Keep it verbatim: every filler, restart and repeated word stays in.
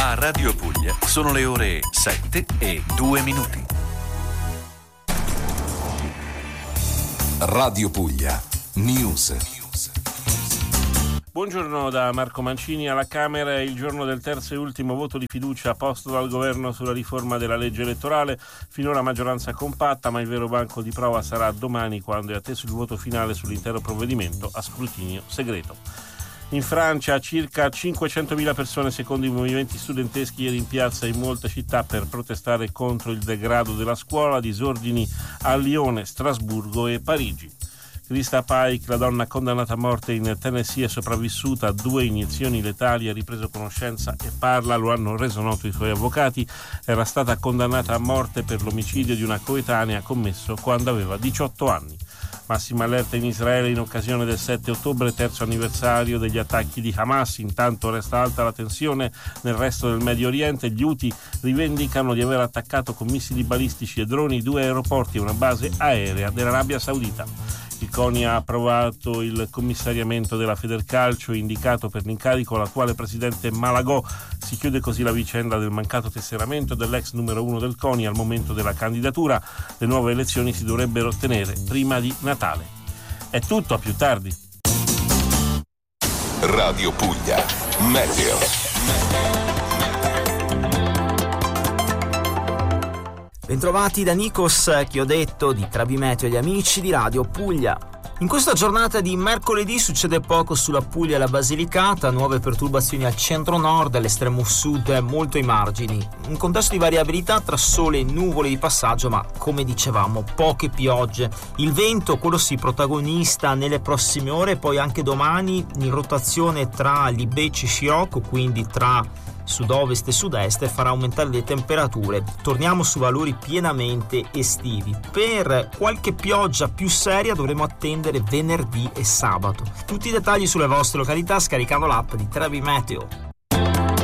A Radio Puglia sono le ore sette e due minuti. Radio Puglia News. Buongiorno da Marco Mancini. Alla Camera è il giorno del terzo e ultimo voto di fiducia posto dal governo sulla riforma della legge elettorale. Finora maggioranza compatta, ma il vero banco di prova sarà domani, quando è atteso il voto finale sull'intero provvedimento a scrutinio segreto. In Francia circa cinquecentomila persone, secondo i movimenti studenteschi, ieri in piazza in molte città per protestare contro il degrado della scuola, disordini a Lione, Strasburgo e Parigi. Krista Pike, la donna condannata a morte in Tennessee, è sopravvissuta a due iniezioni letali, ha ripreso conoscenza e parla, lo hanno reso noto i suoi avvocati. Era stata condannata a morte per l'omicidio di una coetanea commesso quando aveva diciotto anni. Massima allerta in Israele in occasione del sette ottobre, terzo anniversario degli attacchi di Hamas. Intanto resta alta la tensione nel resto del Medio Oriente. Gli Houthi rivendicano di aver attaccato con missili balistici e droni due aeroporti e una base aerea dell'Arabia Saudita. Il CONI ha approvato il commissariamento della Federcalcio e indicato per l'incarico l'attuale presidente Malagò. Si chiude così la vicenda del mancato tesseramento dell'ex numero uno del CONI al momento della candidatura. Le nuove elezioni si dovrebbero tenere prima di Natale. È tutto, a più tardi. Radio Puglia Meteo. Bentrovati da Nikos Chiodetto di Trabimeteo, gli amici di Radio Puglia. In questa giornata di mercoledì succede poco sulla Puglia e la Basilicata, nuove perturbazioni al centro-nord, all'estremo sud molto ai margini. Un contesto di variabilità tra sole e nuvole di passaggio, ma come dicevamo, poche piogge. Il vento, quello sì, protagonista nelle prossime ore, poi anche domani in rotazione tra Libecci e Scirocco, quindi tra sud-ovest e sud-est, farà aumentare le temperature. Torniamo su valori pienamente estivi. Per qualche pioggia più seria dovremo attendere venerdì e sabato. Tutti i dettagli sulle vostre località scaricando l'app di Trabimeteo.